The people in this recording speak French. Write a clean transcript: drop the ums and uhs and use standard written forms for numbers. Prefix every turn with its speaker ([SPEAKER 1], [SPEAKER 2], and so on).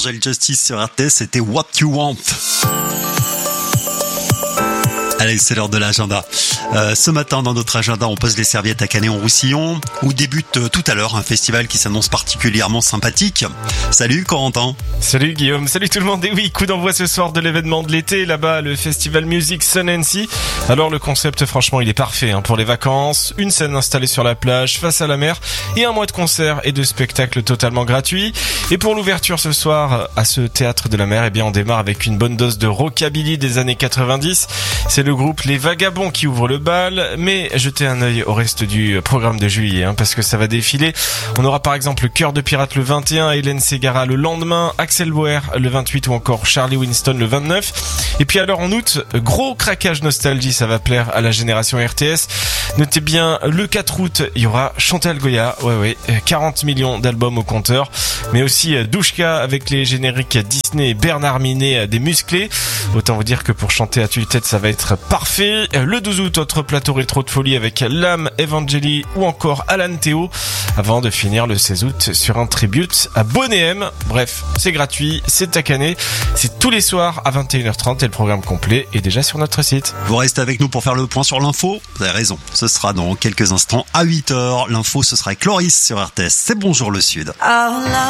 [SPEAKER 1] Angel Justice sur RTS, c'était What You Want. Allez, c'est l'heure de l'agenda. Ce matin, dans notre agenda, on pose les serviettes à Canet-en-Roussillon, où débute tout à l'heure un festival qui s'annonce particulièrement sympathique. Salut Corentin.
[SPEAKER 2] Salut Guillaume, salut tout le monde. Et oui, coup d'envoi ce soir de l'événement de l'été, là-bas, le festival Music Sun and Sea. Alors le concept, franchement, il est parfait pour les vacances. Une scène installée sur la plage, face à la mer, et un mois de concerts et de spectacles totalement gratuits. Et pour l'ouverture ce soir, à ce théâtre de la mer, on démarre avec une bonne dose de rockabilly des années 90. C'est le groupe Les Vagabonds qui ouvre le bal, mais jetez un œil au reste du programme de juillet, parce que ça va défiler. On aura par exemple le Cœur de Pirate le 21, Hélène Ségara le lendemain, Axel Bauer le 28 ou encore Charlie Winston le 29. Et puis alors en août, gros craquage nostalgie, ça va plaire à la génération RTS. Notez bien, le 4 août, il y aura Chantal Goya, 40 millions d'albums au compteur, mais aussi Douchka avec les génériques Disney et Bernard Minet des musclés. Autant vous dire que pour chanter à tue-tête, ça va être parfait. Le 12 août, autre plateau rétro de folie avec Lam, Evangeli ou encore Alan Théo, avant de finir le 16 août sur un tribute à Boney M. Bref, c'est gratuit, c'est à Canet, c'est tous les soirs à 21h30 et le programme complet est déjà sur notre site.
[SPEAKER 1] Vous restez avec nous pour faire le point sur l'info. Vous avez raison, ce sera dans quelques instants à 8h. L'info, ce sera avec Loris sur RTS. C'est Bonjour le Sud.